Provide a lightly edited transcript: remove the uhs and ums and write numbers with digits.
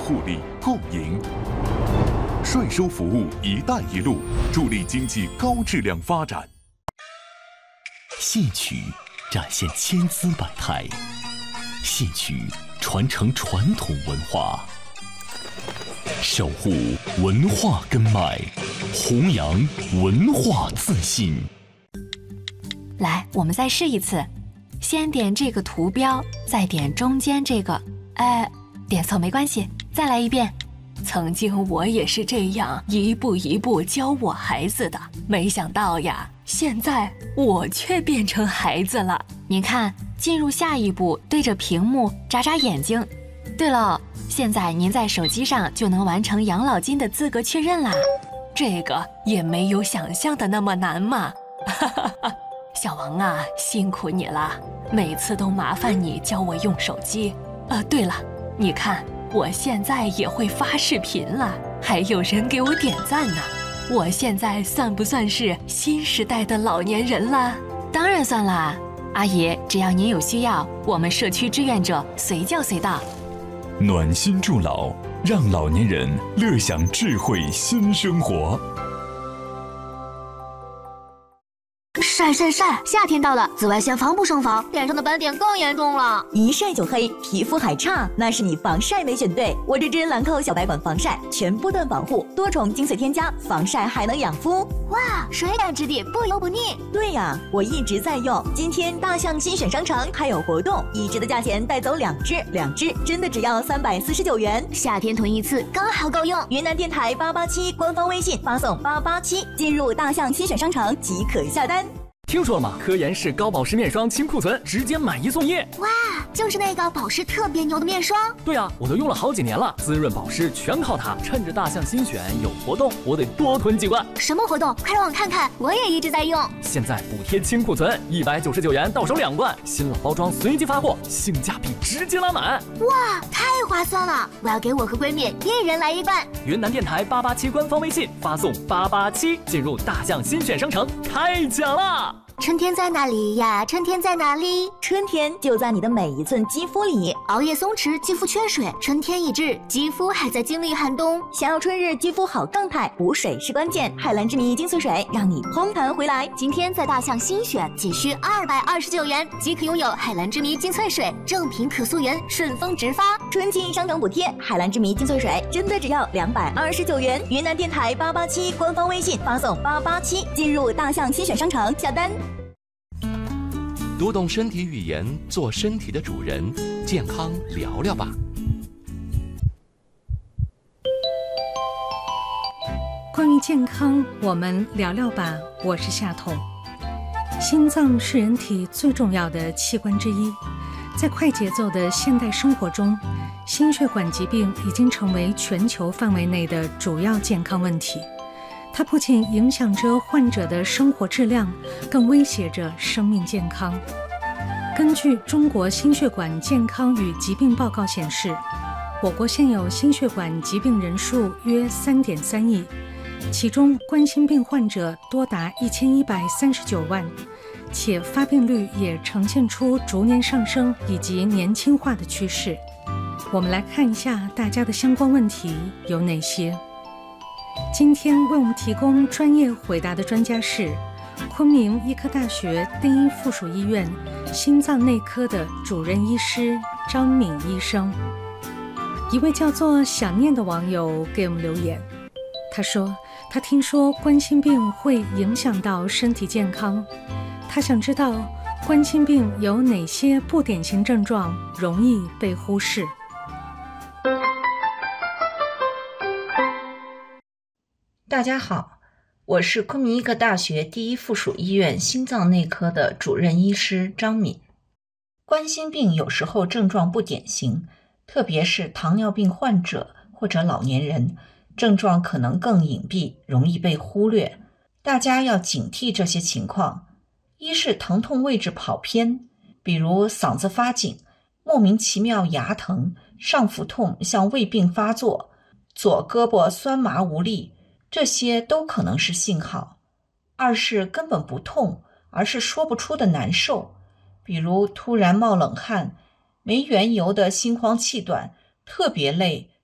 互利共赢。税收服务“一带一路”，助力经济高质量发展。 戏曲展现千姿百态，戏曲传承传统文化，守护文化根脉，弘扬文化自信。 来，我们再试一次，先点这个图标，再点中间这个，点错没关系，再来一遍。曾经我也是这样一步一步教我孩子的，没想到呀，现在我却变成孩子了。您看，进入下一步，对着屏幕眨眨眼睛。对了，现在您在手机上就能完成养老金的资格确认啦。这个也没有想象的那么难嘛。小王啊，辛苦你了，每次都麻烦你教我用手机。对了，你看我现在也会发视频了，还有人给我点赞呢。我现在算不算是新时代的老年人了？当然算啦，阿姨，只要您有需要，我们社区志愿者随叫随到。 暖心助老，让老年人乐享智慧新生活。 晒晒晒！夏天到了，紫外线防不胜防，脸上的斑点更严重了。 一晒就黑，皮肤还差，那是你防晒没选对。我这支兰蔻小白管防晒，全波段保护，多重精粹添加，防晒还能养肤。 哇，水感质地，不油不腻。 对呀，我一直在用。今天大象新选商城还有活动，一支的价钱带走2支，2支真的只要349元。 夏天囤一次刚好够用。 云南电台887官方微信发送887，进入大象新选商城即可下单。 听说了吗？科颜氏高保湿面霜清库存，直接买1送1。 哇，就是那个保湿特别牛的面霜。 对啊，我都用了好几年了，滋润保湿全靠它。趁着大象新选有活动，我得多囤几罐。 什么活动？快让我看看，我也一直在用。 现在补贴清库存，199元到手2罐，新老包装随机发货，性价比直接拉满。 哇，太划算了！我要给我和闺蜜一人来1罐。 云南电台887官方微信发送887，进入大象新选商城开奖啦！ 春天在哪里呀？春天在哪里？ 春天就在你的每一寸肌肤里。 熬夜松弛，肌肤缺水，春天已至，肌肤还在经历寒冬。 想要春日肌肤好状态，补水是关键。海蓝之谜精粹水让你嘭弹回来。 今天在大象新选，仅需229元即可拥有海蓝之谜精粹水，正品可溯源，顺丰直发。 春季商城补贴，海蓝之谜精粹水真的只要229元。云南电台887官方微信发送887，进入大象新选商城下单。 读懂身体语言，做身体的主人，健康聊聊吧。 关于健康，我们聊聊吧。我是夏彤。心脏是人体最重要的器官之一，在快节奏的现代生活中，心血管疾病已经成为全球范围内的主要健康问题。它不仅影响着患者的生活质量，更威胁着生命健康。根据中国心血管健康与疾病报告显示，我国现有心血管疾病人数约3.3亿，其中冠心病患者多达1139万，且发病率也呈现出逐年上升以及年轻化的趋势。我们来看一下大家的相关问题有哪些。今天为我们提供专业回答的专家是昆明医科大学第一附属医院心脏内科的主任医师张敏医生。一位叫做想念的网友给我们留言，他说他听说冠心病会影响到身体健康，他想知道冠心病有哪些不典型症状容易被忽视。 大家好，我是昆明医科大学第一附属医院心脏内科的主任医师张敏。冠心病有时候症状不典型，特别是糖尿病患者或者老年人，症状可能更隐蔽，容易被忽略。大家要警惕这些情况。一是疼痛位置跑偏，比如嗓子发紧，莫名其妙牙疼，上腹痛像胃病发作，左胳膊酸麻无力，这些都可能是信号。二是根本不痛，而是说不出的难受，比如突然冒冷汗，没缘由的心慌气短，特别累，